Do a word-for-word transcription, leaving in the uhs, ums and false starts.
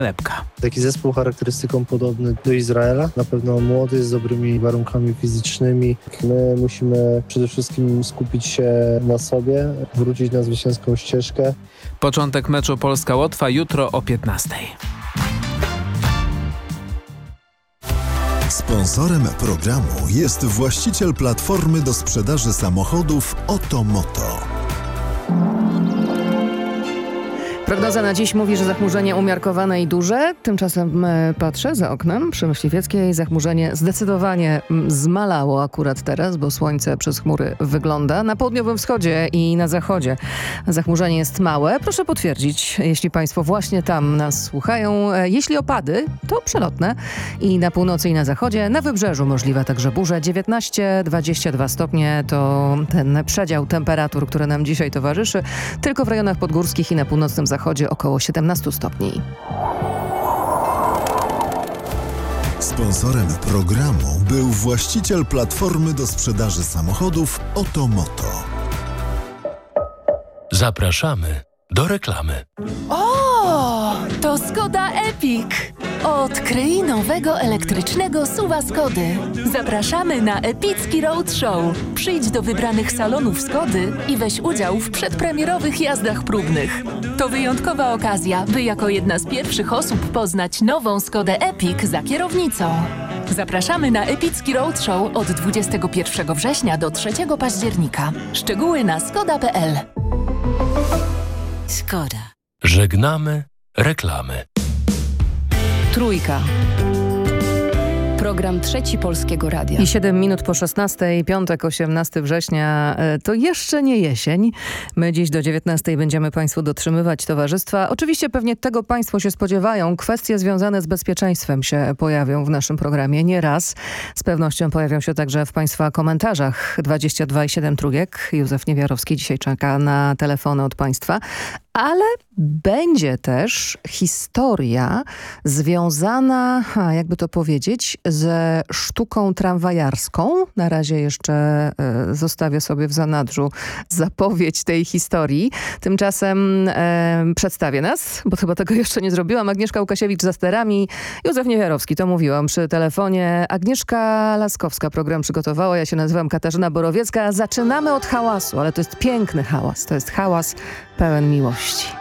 Lepka. Taki zespół charakterystyką podobny do Izraela. Na pewno młody, z dobrymi warunkami fizycznymi. My musimy przede wszystkim skupić się na sobie, wrócić na zwycięską ścieżkę. Początek meczu Polska-Łotwa jutro o piętnastej. Sponsorem programu jest właściciel platformy do sprzedaży samochodów Otomoto. Prognoza na dziś mówi, że zachmurzenie umiarkowane i duże. Tymczasem e, patrzę za oknem przy Myśliwieckiej. Zachmurzenie zdecydowanie m, zmalało akurat teraz, bo słońce przez chmury wygląda. Na południowym wschodzie i na zachodzie zachmurzenie jest małe. Proszę potwierdzić, jeśli Państwo właśnie tam nas słuchają. E, jeśli opady, to przelotne. I na północy i na zachodzie. Na wybrzeżu możliwe także burze. dziewiętnaście dwadzieścia dwa stopnie to ten przedział temperatur, który nam dzisiaj towarzyszy. Tylko w rejonach podgórskich i na północnym zachodzie około siedemnaście stopni. Sponsorem programu był właściciel platformy do sprzedaży samochodów Otomoto. Zapraszamy do reklamy. O, to Skoda Epic! Odkryj nowego elektrycznego suwa Skody. Zapraszamy na epicki roadshow. Przyjdź do wybranych salonów Skody i weź udział w przedpremierowych jazdach próbnych. To wyjątkowa okazja, by jako jedna z pierwszych osób poznać nową Skodę Epic za kierownicą. Zapraszamy na epicki roadshow od dwudziestego pierwszego września do trzeciego października. Szczegóły na skoda kropka p l. Skoda. Żegnamy reklamy. Trójka. Program Trzeci Polskiego Radia. I siedem minut po szesnastej, piątek, osiemnastego września, to jeszcze nie jesień. My dziś do dziewiętnastej będziemy Państwu dotrzymywać towarzystwa. Oczywiście pewnie tego Państwo się spodziewają. Kwestie związane z bezpieczeństwem się pojawią w naszym programie nie raz. Z pewnością pojawią się także w Państwa komentarzach. dwadzieścia dwa i siedem trójek. Józef Niewiarowski dzisiaj czeka na telefony od Państwa. Ale będzie też historia związana, a jakby to powiedzieć, ze sztuką tramwajarską. Na razie jeszcze e, zostawię sobie w zanadrzu zapowiedź tej historii. Tymczasem e, przedstawię nas, bo chyba tego jeszcze nie zrobiłam. Agnieszka Łukasiewicz za sterami, Józef Niewiarowski, to mówiłam przy telefonie. Agnieszka Laskowska program przygotowała. Ja się nazywam Katarzyna Borowiecka. Zaczynamy od hałasu, ale to jest piękny hałas. To jest hałas pełen miłości.